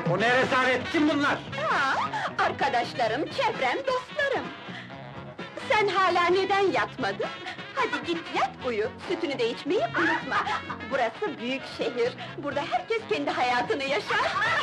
O ne rezalet, kim bunlar? Arkadaşlarım, çevrem, dostlarım! Sen hala neden yatmadın? Hadi git yat uyu, sütünü de içmeyi unutma! Burası büyük şehir, burada herkes kendi hayatını yaşar!